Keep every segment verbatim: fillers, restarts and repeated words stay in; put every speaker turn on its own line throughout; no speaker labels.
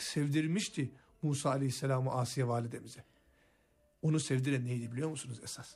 sevdirmişti Musa Aleyhisselam'ı Asiye validemize. Onu sevdiren neydi biliyor musunuz esas?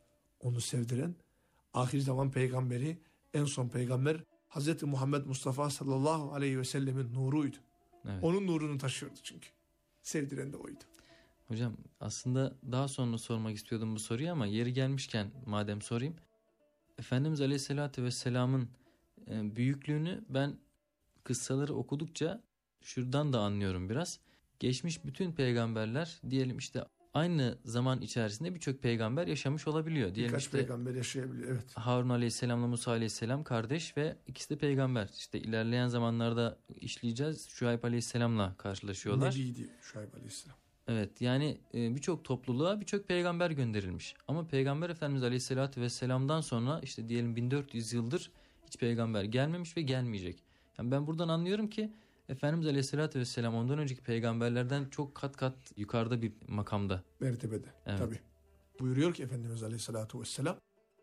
Onu sevdiren ahir zaman peygamberi, en son peygamber Hazreti Muhammed Mustafa sallallahu aleyhi ve sellemin nuruydu.
Evet.
Onun nurunu taşıyordu çünkü. Sevdiren de oydu.
Hocam aslında daha sonra sormak istiyordum bu soruyu ama yeri gelmişken madem sorayım. Efendimiz Aleyhisselatü Vesselam'ın büyüklüğünü ben kıssaları okudukça şuradan da anlıyorum biraz. Geçmiş bütün peygamberler diyelim işte aynı zaman içerisinde birçok peygamber yaşamış olabiliyor. Diyelim
Birkaç
işte
peygamber yaşayabiliyor, evet.
Harun Aleyhisselam'la Musa Aleyhisselam kardeş ve ikisi de peygamber. İşte ilerleyen zamanlarda işleyeceğiz. Şuayb Aleyhisselam'la karşılaşıyorlar.
Nebiydi Şuayb Aleyhisselam.
Evet, yani birçok topluluğa birçok peygamber gönderilmiş. Ama Peygamber Efendimiz Aleyhisselatü Vesselam'dan sonra işte diyelim bin dört yüz yıldır hiç peygamber gelmemiş ve gelmeyecek. Yani ben buradan anlıyorum ki Efendimiz Aleyhisselatü Vesselam ondan önceki peygamberlerden çok kat kat yukarıda bir makamda.
Mertebede.
Evet.
Tabii. Buyuruyor ki Efendimiz Aleyhisselatü Vesselam,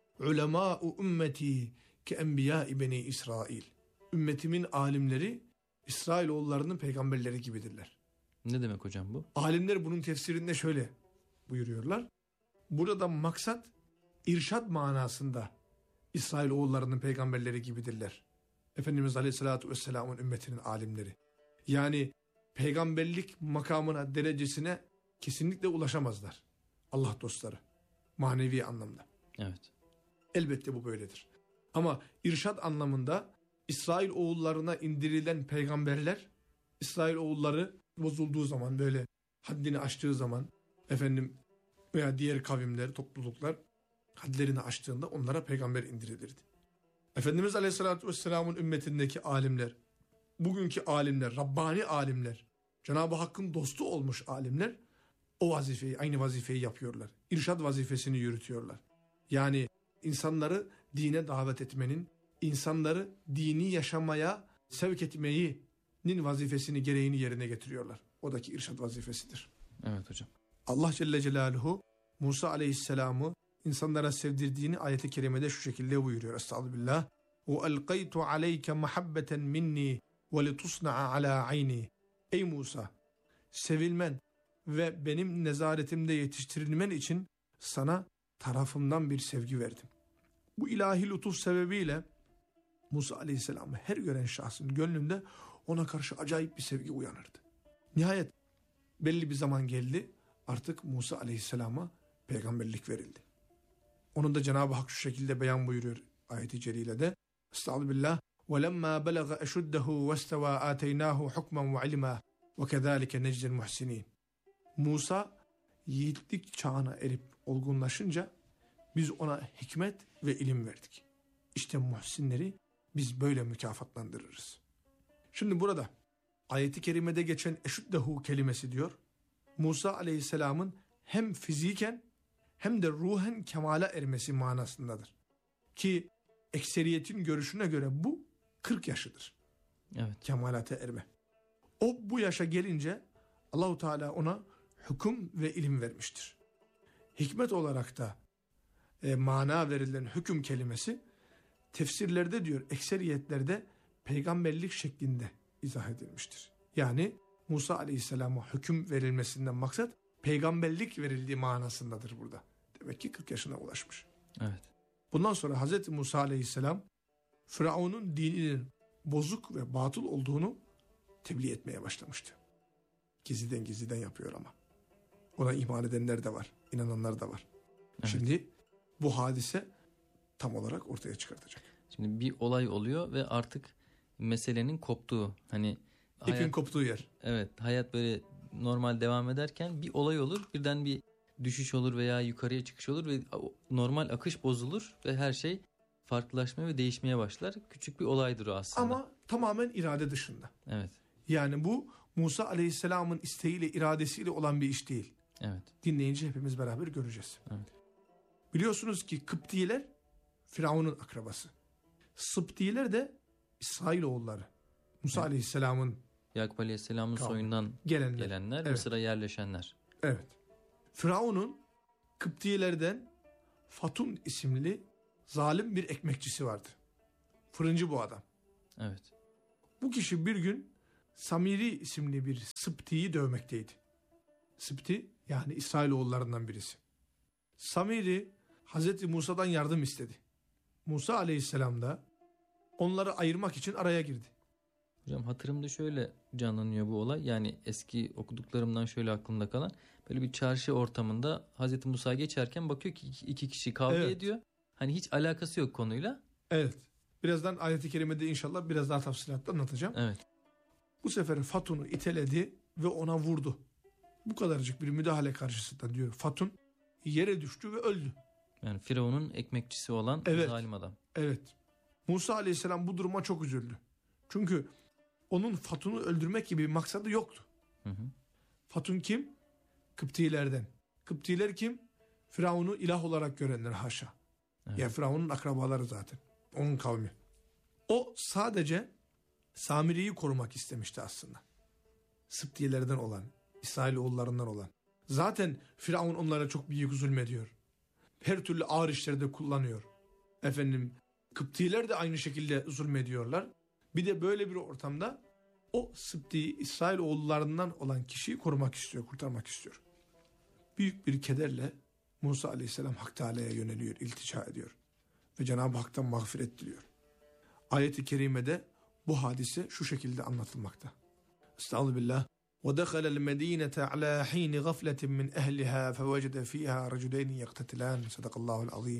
ulemâ'u ümmeti ke enbiyâ-i beni İsrail. Ümmetimin alimleri İsrailoğullarının peygamberleri gibidirler.
Ne demek hocam bu?
Alimler bunun tefsirinde şöyle buyuruyorlar. Burada maksat irşad manasında İsrailoğullarının peygamberleri gibidirler. Efendimiz Aleyhisselatü Vesselam'ın ümmetinin alimleri. Yani peygamberlik makamına, derecesine kesinlikle ulaşamazlar. Allah dostları. Manevi anlamda.
Evet.
Elbette bu böyledir. Ama irşad anlamında İsrailoğullarına indirilen peygamberler, İsrailoğulları bozulduğu zaman, böyle haddini aştığı zaman, efendim veya diğer kavimler, topluluklar hadlerini aştığında onlara peygamber indirilirdi. Efendimiz Aleyhisselatü Vesselam'ın ümmetindeki alimler, bugünkü alimler, Rabbani alimler, Cenab-ı Hakk'ın dostu olmuş alimler o vazifeyi, aynı vazifeyi yapıyorlar. İrşad vazifesini yürütüyorlar. Yani insanları dine davet etmenin, insanları dini yaşamaya sevk etmenin vazifesini, gereğini yerine getiriyorlar. O da ki irşad vazifesidir.
Evet hocam.
Allah Celle Celaluhu Musa Aleyhisselam'ı insanlara sevdirdiğini ayet-i kerimede şu şekilde buyuruyor. Estağfirullah. وَاَلْقَيْتُ عَلَيْكَ مَحَبَّةً مِنِّي وَلِتُصْنَعَ عَلَى عَيْنِي. Ey Musa, sevilmen ve benim nezaretimde yetiştirilmen için sana tarafımdan bir sevgi verdim. Bu ilahi lütuf sebebiyle Musa Aleyhisselam'ı her gören şahsın gönlünde ona karşı acayip bir sevgi uyanırdı. Nihayet belli bir zaman geldi, artık Musa Aleyhisselam'a peygamberlik verildi. Onun da Cenab-ı Hak şu şekilde beyan buyuruyor ayet-i celilede. Estağfirullah. وَلَمَّا بَلَغَ اَشُدَّهُ وَاسْتَوَى آتَيْنَاهُ حُكْمًا وَعِلْمًا وَكَذَٰلِكَ نَجْزِي الْمُحْسِنِينَ. Musa yiğitlik çağına erip olgunlaşınca biz ona hikmet ve ilim verdik. İşte muhsinleri biz böyle mükafatlandırırız. Şimdi burada ayet-i kerimede geçen eşuddehu kelimesi diyor, Musa Aleyhisselam'ın hem fiziken hem de ruhen kemale ermesi manasındadır. Ki ekseriyetin görüşüne göre bu kırk yaşıdır.
Evet.
Kemalate erme. O bu yaşa gelince Allahu Teala ona hüküm ve ilim vermiştir. Hikmet olarak da e, mana verilen hüküm kelimesi tefsirlerde diyor, ekseriyetlerde peygamberlik şeklinde izah edilmiştir. Yani Musa Aleyhisselam'a hüküm verilmesinden maksat peygamberlik verildiği manasındadır burada. Demek ki kırk yaşına ulaşmış.
Evet.
Bundan sonra Hazreti Musa Aleyhisselam Firavun'un dininin bozuk ve batıl olduğunu tebliğ etmeye başlamıştı. Gizliden gizliden yapıyor ama. Ona iman edenler de var, inananlar da var. Evet. Şimdi bu hadise tam olarak ortaya çıkartacak.
Şimdi bir olay oluyor ve artık meselenin koptuğu, hani
İpin
hayat,
koptuğu yer.
Evet, hayat böyle normal devam ederken bir olay olur, birden bir düşüş olur veya yukarıya çıkış olur ve normal akış bozulur ve her şey farklılaşmaya ve değişmeye başlar. Küçük bir olaydır o aslında.
Ama tamamen irade dışında.
Evet.
Yani bu Musa Aleyhisselam'ın isteğiyle, iradesiyle olan bir iş değil.
Evet.
Dinleyince hepimiz beraber göreceğiz.
Evet.
Biliyorsunuz ki Kıptiler Firavun'un akrabası. Sıptiler de İsrailoğulları. Musa evet. Aleyhisselam'ın
Yakup Aleyhisselam'ın
Kavmi.
soyundan
gelenler,
gelenler
evet.
Mısır'a yerleşenler.
Evet. Firavun'un Kıptilerden Fatun isimli zalim bir ekmekçisi vardı. Fırıncı bu adam.
Evet.
Bu kişi bir gün Samiri isimli bir Sıpti'yi dövmekteydi. Sıpti yani İsrailoğullarından birisi. Samiri Hazreti Musa'dan yardım istedi. Musa aleyhisselam da onları ayırmak için araya girdi.
Hocam hatırımda şöyle canlanıyor bu olay. Yani eski okuduklarımdan şöyle aklımda kalan. Böyle bir çarşı ortamında Hazreti Musa geçerken bakıyor ki iki, iki kişi kavga
Evet.
ediyor. Hani hiç alakası yok konuyla.
Evet. Birazdan ayet-i kerimede inşallah biraz daha tafsilatla anlatacağım.
Evet.
Bu sefer Fatun'u iteledi ve ona vurdu. Bu kadarcık bir müdahale karşısında diyor. Fatun yere düştü ve öldü.
Yani Firavun'un ekmekçisi olan
Evet.
zalim adam.
Evet. Musa aleyhisselam bu duruma çok üzüldü. Çünkü onun Fatun'u öldürmek gibi bir maksadı yoktu.
Hı hı.
Fatun kim? Kıptilerden. Kıptiler kim? Firavun'u ilah olarak görenler haşa.
Evet.
Ya Firavun'un akrabaları zaten. Onun kavmi. O sadece Samiri'yi korumak istemişti aslında. Sıptiyelerden olan, İsrailoğullarından olan. Zaten Firavun onlara çok büyük zulmediyor. Her türlü ağır işlerde kullanıyor. Efendim, Kıptiler de aynı şekilde zulmediyorlar. Bir de böyle bir ortamda o Sıpti, İsrailoğullarından olan kişiyi korumak istiyor, kurtarmak istiyor. Büyük bir kederle Musa aleyhisselam Hak Teala'ya yöneliyor, iltica ediyor. Ve Cenab-ı Hak'tan mağfiret diliyor. Ayet-i kerimede bu hadise şu şekilde anlatılmakta. Estağfirullah. وَدَخَلَ الْمَد۪ينَةَ عَلَى ح۪ينِ غَفْلَةٍ مِنْ اَهْلِهَا فَوَجَدَ ف۪يهَا رَجُلَيْنِ يَقْتَتِلَانِ Sadakallahu العظيم.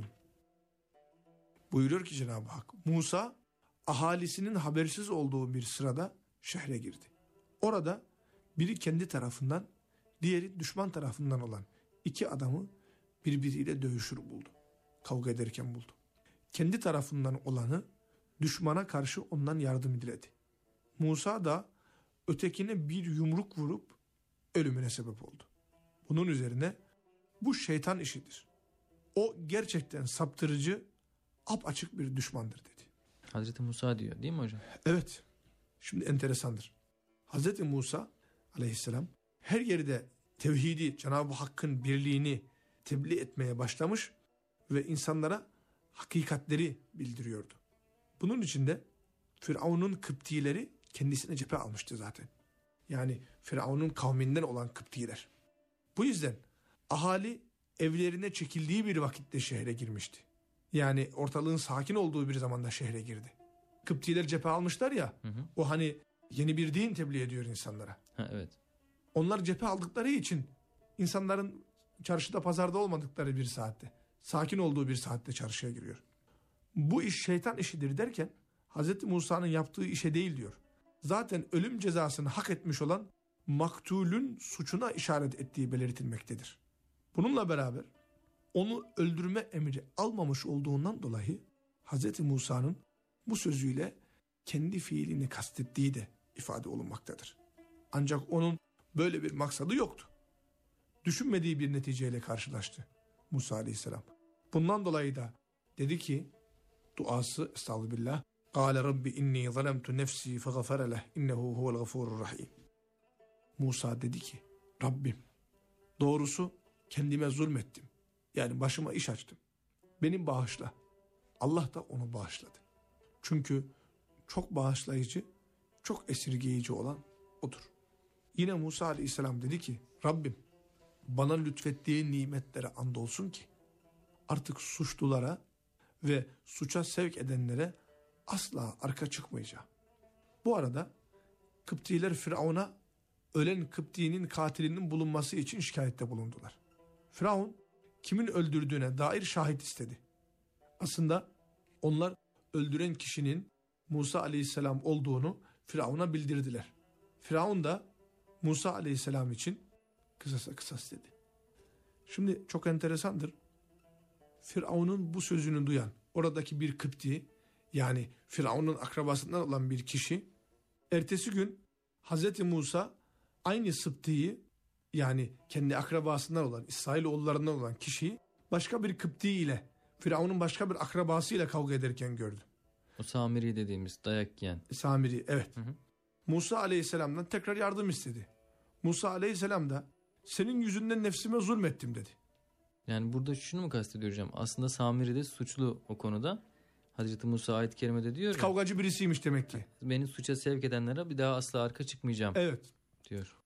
Buyuruyor ki Cenab-ı Hak, Musa ahalisinin habersiz olduğu bir sırada şehre girdi. Orada biri kendi tarafından, diğeri düşman tarafından olan iki adamı birbiriyle dövüşür buldu. Kavga ederken buldu. Kendi tarafından olanı düşmana karşı ondan yardım diledi. Musa da ötekine bir yumruk vurup ölümüne sebep oldu. Bunun üzerine bu şeytan işidir. O gerçekten saptırıcı, apaçık bir düşmandır dedi.
Hazreti Musa diyor değil mi hocam?
Evet. Şimdi enteresandır. Hazreti Musa aleyhisselam her yerde tevhidi, Cenab-ı Hakk'ın birliğini tebliğ etmeye başlamış ve insanlara hakikatleri bildiriyordu. Bunun için de Firavun'un Kıptileri kendisine cephe almıştı zaten. Yani Firavun'un kavminden olan Kıptiler. Bu yüzden ahali evlerine çekildiği bir vakitte şehre girmişti. Yani ortalığın sakin olduğu bir zamanda şehre girdi. Kıptiler cephe almışlar ya,
Hı hı.
o hani yeni bir din tebliğ ediyor insanlara.
Ha, evet.
Onlar cephe aldıkları için insanların çarşıda pazarda olmadıkları bir saatte, sakin olduğu bir saatte çarşıya giriyor. Bu iş şeytan işidir derken Hz. Musa'nın yaptığı işe değil diyor. Zaten ölüm cezasını hak etmiş olan maktulün suçuna işaret ettiği belirtilmektedir. Bununla beraber onu öldürme emri almamış olduğundan dolayı Hz. Musa'nın bu sözüyle kendi fiilini kastettiği de ifade olunmaktadır. Ancak onun böyle bir maksadı yoktu. Düşünmediği bir neticeyle karşılaştı Musa aleyhisselam. Bundan dolayı da dedi ki duası estağfirullah قَالَ رَبِّ اِنِّي ظَلَمْتُ نَفْسِي فَغَفَرَ لَهِ اِنَّهُ هُوَ الْغَفُورُ الرَّحِيمُ. Musa dedi ki Rabbim doğrusu kendime zulmettim. Yani başıma iş açtım. Beni bağışla. Allah da onu bağışladı. Çünkü çok bağışlayıcı, çok esirgeyici olan odur. Yine Musa aleyhisselam dedi ki Rabbim bana lütfettiği nimetlere andolsun ki artık suçlulara ve suça sevk edenlere asla arka çıkmayacağım. Bu arada Kıptiler Firavun'a ölen Kıpti'nin katilinin bulunması için şikayette bulundular. Firavun kimin öldürdüğüne dair şahit istedi. Aslında onlar öldüren kişinin Musa aleyhisselam olduğunu Firavun'a bildirdiler. Firavun da Musa aleyhisselam için kısasa kısas dedi. Şimdi çok enteresandır. Firavun'un bu sözünü duyan oradaki bir Kıpti, yani Firavun'un akrabasından olan bir kişi, ertesi gün Hazreti Musa aynı Sıpti'yi, yani kendi akrabasından olan, İsrailoğullarından olan kişiyi başka bir Kıpti ile, Firavun'un başka bir akrabası ile kavga ederken gördü.
O Samiri dediğimiz dayak yiyen.
Samiri, evet.
Hı hı.
Musa aleyhisselamdan tekrar yardım istedi. Musa aleyhisselam da senin yüzünden nefsime zulmettim dedi.
Yani burada şunu mu kastediyor hocam? Aslında Samiri de suçlu o konuda. Hazreti Musa ayet-i kerimede diyor ya,
kavgacı birisiymiş demek ki.
beni suça sevk edenlere bir daha asla arka çıkmayacağım
Evet.
diyor.